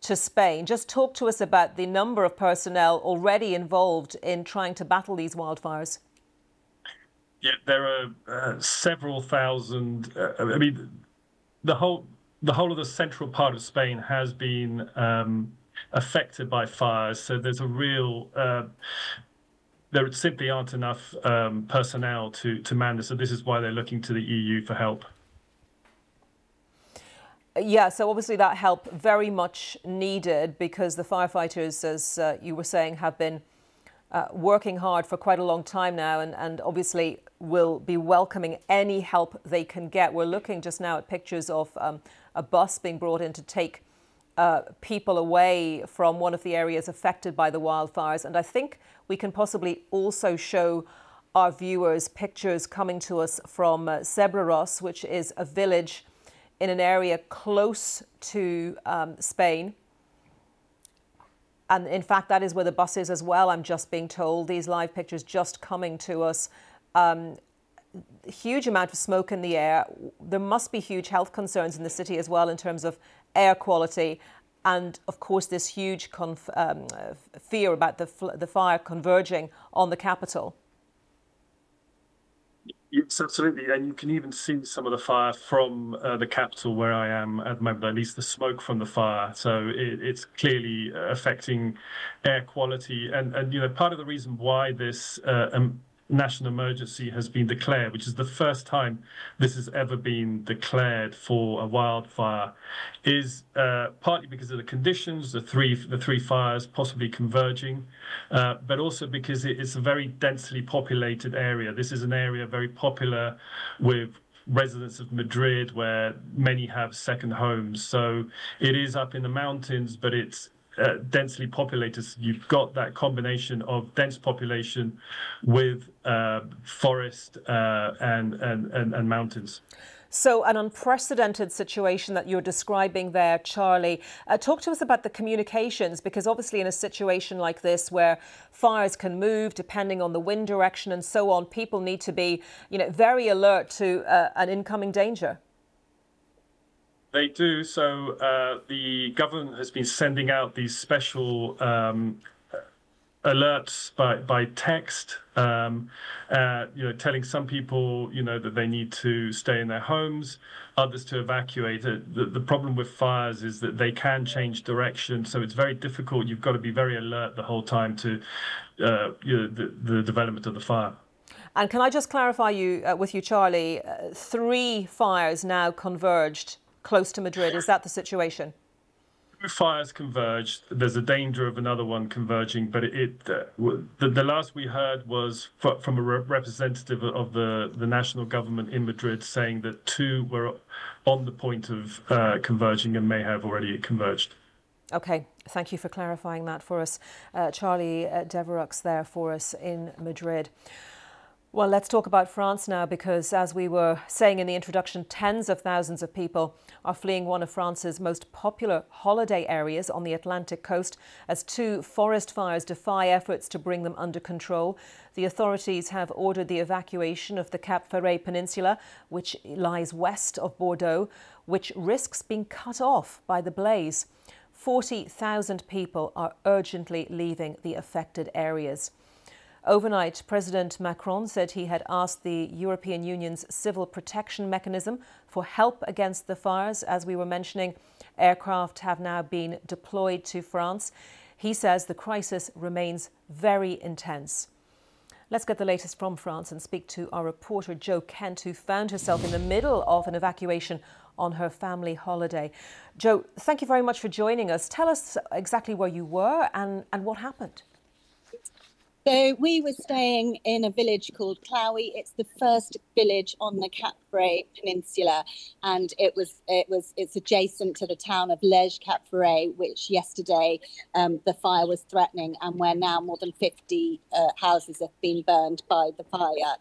to Spain. Just talk to us about the number of personnel already involved in trying to battle these wildfires. Yeah, there are several thousand. I mean, the whole of the central part of Spain has been affected by fires. So there's a real there simply aren't enough personnel to man this. So this is why they're looking to the EU for help. Yeah, so obviously that help very much needed because the firefighters, as you were saying, have been working hard for quite a long time now and obviously will be welcoming any help they can get. We're looking just now at pictures of a bus being brought in to take people away from one of the areas affected by the wildfires. And I think we can possibly also show our viewers pictures coming to us from Cebreros, which is a village in an area close to Spain. And in fact, that is where the bus is as well, I'm just being told. These live pictures just coming to us. Huge amount of smoke in the air. There must be huge health concerns in the city as well in terms of air quality. And of course, this huge fear about the fire converging on the capital. Yes, absolutely. And you can even see some of the fire from the capital where I am at the moment, at least the smoke from the fire. So it's clearly affecting air quality. And you know, part of the reason why this national emergency has been declared, which is the first time this has ever been declared for a wildfire, is partly because of the conditions, the three fires possibly converging, but also because it's a very densely populated area. This is an area very popular with residents of Madrid, where many have second homes. So it is up in the mountains, but it's densely populated. So you've got that combination of dense population with forest and mountains. So an unprecedented situation that you're describing there, Charlie. Talk to us about the communications, because obviously in a situation like this where fires can move depending on the wind direction and so on, people need to be, you know, very alert to an incoming danger. They do. So the government has been sending out these special alerts by text, you know, telling some people, you know, that they need to stay in their homes, others to evacuate. The problem with fires is that they can change direction, so it's very difficult. You've got to be very alert the whole time to you know, the development of the fire. And can I just clarify with you, Charlie, 3 fires now converged close to Madrid. Is that the situation? Fires converged. There's a danger of another one converging, but the last we heard was from a representative of the national government in Madrid saying that 2 were on the point of converging and may have already converged. Okay, thank you for clarifying that for us. Charlie Devereux there for us in Madrid. Well, let's talk about France now, because as we were saying in the introduction, tens of thousands of people are fleeing one of France's most popular holiday areas on the Atlantic coast as 2 forest fires defy efforts to bring them under control. The authorities have ordered the evacuation of the Cap Ferret Peninsula, which lies west of Bordeaux, which risks being cut off by the blaze. 40,000 people are urgently leaving the affected areas. Overnight, President Macron said he had asked the European Union's civil protection mechanism for help against the fires. As we were mentioning, aircraft have now been deployed to France. He says the crisis remains very intense. Let's get the latest from France and speak to our reporter Jo Kent, who found herself in the middle of an evacuation on her family holiday. Jo, thank you very much for joining us. Tell us exactly where you were and what happened. So we were staying in a village called Clouy. It's the first village on the Cap Ferret Peninsula, and it's adjacent to the town of Les Cap Ferret, which yesterday the fire was threatening, and where now more than 50 houses have been burned by the fire.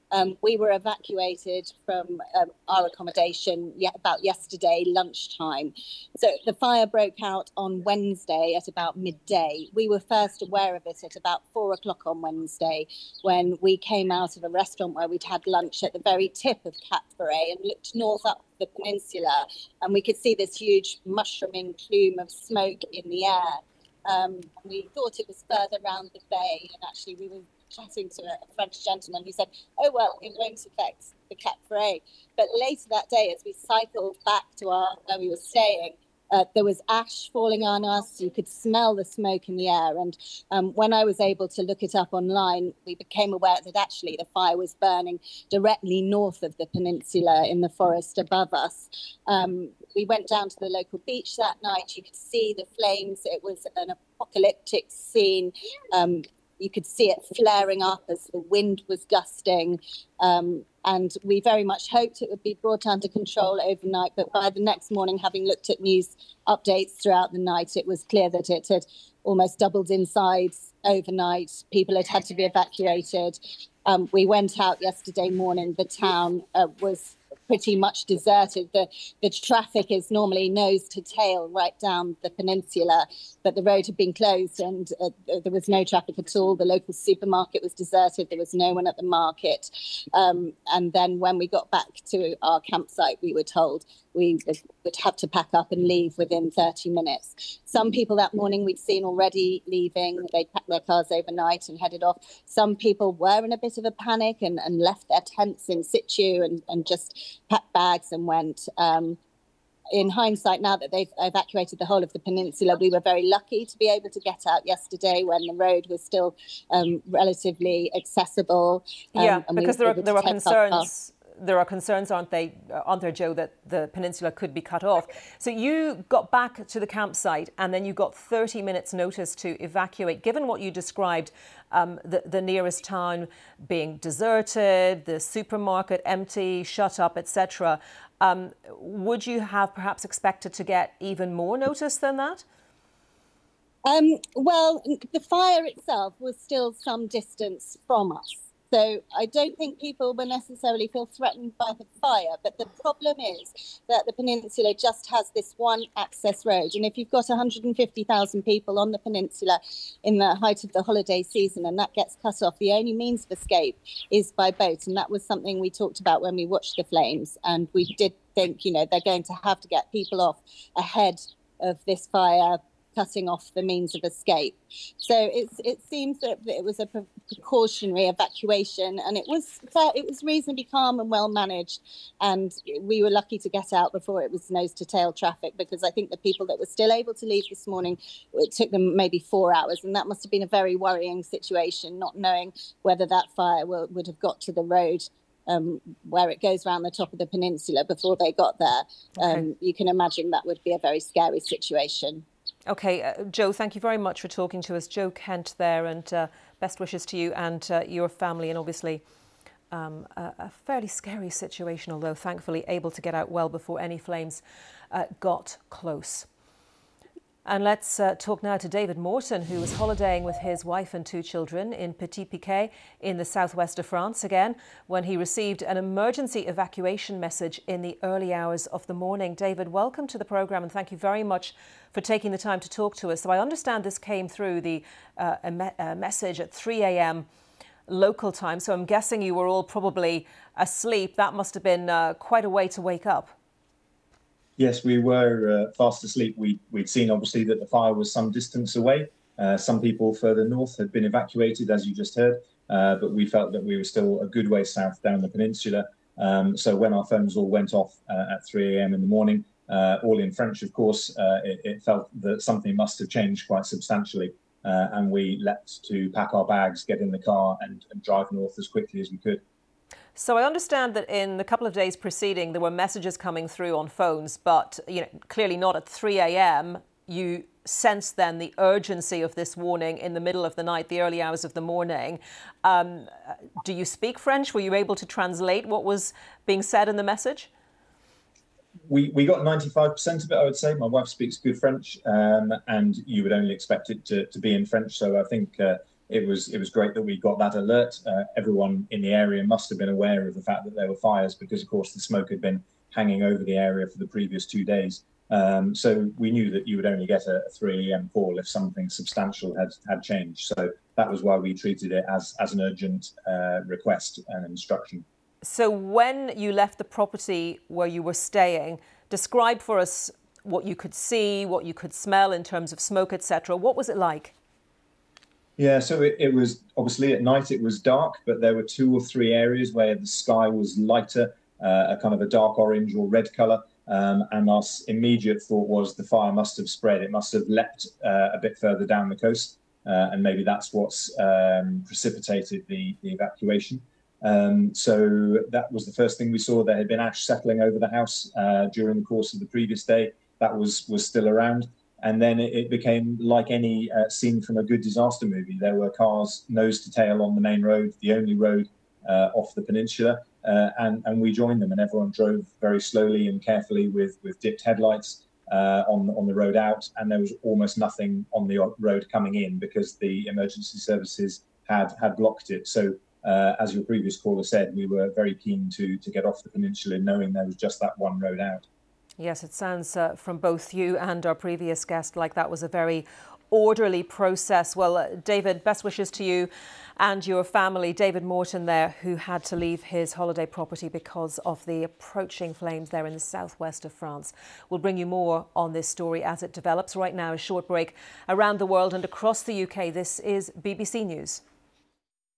We were evacuated from our accommodation about yesterday lunchtime. So the fire broke out on Wednesday at about midday. We were first aware of it at about 4 o'clock on Wednesday when we came out of a restaurant where we'd had lunch at the very tip of Cap Ferret and looked north up the peninsula, and we could see this huge mushrooming plume of smoke in the air. We thought it was further round the bay, and actually we were chatting to a French gentleman who said, oh, well, it won't affect the Cap Ferret. But later that day, as we cycled back to where we were staying, there was ash falling on us. You could smell the smoke in the air. And when I was able to look it up online, we became aware that actually the fire was burning directly north of the peninsula in the forest above us. We went down to the local beach that night. You could see the flames. It was an apocalyptic scene. You could see it flaring up as the wind was gusting. And we very much hoped it would be brought under control overnight. But by the next morning, having looked at news updates throughout the night, it was clear that it had almost doubled in size overnight. People had to be evacuated. We went out yesterday morning. The town was pretty much deserted. The traffic is normally nose to tail right down the peninsula, but the road had been closed and there was no traffic at all. The local supermarket was deserted. There was no one at the market. And then when we got back to our campsite, we were told we would have to pack up and leave within 30 minutes. Some people that morning we'd seen already leaving. They'd packed their cars overnight and headed off. Some people were in a bit of a panic and left their tents in situ and just packed bags and went. In hindsight, now that they've evacuated the whole of the peninsula, we were very lucky to be able to get out yesterday when the road was still relatively accessible. Yeah, because there are concerns. There are concerns, aren't there, Joe, that the peninsula could be cut off. So you got back to the campsite and then you got 30 minutes notice to evacuate. Given what you described, the nearest town being deserted, the supermarket empty, shut up, etc., would you have perhaps expected to get even more notice than that? Well, the fire itself was still some distance from us. So I don't think people will necessarily feel threatened by the fire. But the problem is that the peninsula just has this one access road. And if you've got 150,000 people on the peninsula in the height of the holiday season and that gets cut off, the only means of escape is by boat. And that was something we talked about when we watched the flames. And we did think, they're going to have to get people off ahead of this fire cutting off the means of escape. So it seems that it was a precautionary evacuation, and it was reasonably calm and well managed. And we were lucky to get out before it was nose to tail traffic, because I think the people that were still able to leave this morning, it took them maybe 4 hours, and that must have been a very worrying situation, not knowing whether that fire would have got to the road where it goes around the top of the peninsula before they got there. Okay. You can imagine that would be a very scary situation. OK, Joe, thank you very much for talking to us. Joe Kent there, and best wishes to you and your family, and obviously a fairly scary situation, although thankfully able to get out well before any flames got close. And let's talk now to David Morton, who was holidaying with his wife and 2 children in Petit-Piquet in the southwest of France again, when he received an emergency evacuation message in the early hours of the morning. David, welcome to the programme, and thank you very much for taking the time to talk to us. So I understand this came through the message at 3 a.m. local time, so I'm guessing you were all probably asleep. That must have been quite a way to wake up. Yes, we were fast asleep. We'd seen, obviously, that the fire was some distance away. Some people further north had been evacuated, as you just heard, but we felt that we were still a good way south down the peninsula. So when our phones all went off at 3 a.m. in the morning, all in French, of course, it felt that something must have changed quite substantially. And we leapt to pack our bags, get in the car and drive north as quickly as we could. So I understand that in the couple of days preceding, there were messages coming through on phones, but clearly not at 3 a.m. You sensed then the urgency of this warning in the middle of the night, the early hours of the morning. Do you speak French? Were you able to translate what was being said in the message? We got 95% of it, I would say. My wife speaks good French, and you would only expect it to be in French. So I think it was great that we got that alert. Everyone in the area must have been aware of the fact that there were fires because, of course, the smoke had been hanging over the area for the previous 2 days. So we knew that you would only get a 3 a.m. call if something substantial had changed. So that was why we treated it as an urgent request and instruction. So when you left the property where you were staying, describe for us what you could see, what you could smell in terms of smoke, etc. What was it like? Yeah, so it was obviously at night it was dark, but there were 2 or 3 areas where the sky was lighter, a kind of a dark orange or red colour. And our immediate thought was the fire must have spread. It must have leapt a bit further down the coast. And maybe that's what's precipitated the evacuation. So that was the first thing we saw. There had been ash settling over the house during the course of the previous day. That was still around. And then it became like any scene from a good disaster movie. There were cars nose to tail on the main road, the only road off the peninsula. And we joined them, and everyone drove very slowly and carefully with dipped headlights on the road out. And there was almost nothing on the road coming in because the emergency services had blocked it. So as your previous caller said, we were very keen to get off the peninsula knowing there was just that one road out. Yes, it sounds from both you and our previous guest like that was a very orderly process. Well, David, best wishes to you and your family. David Morton there, who had to leave his holiday property because of the approaching flames there in the southwest of France. We'll bring you more on this story as it develops. Right now, a short break around the world and across the UK. This is BBC News.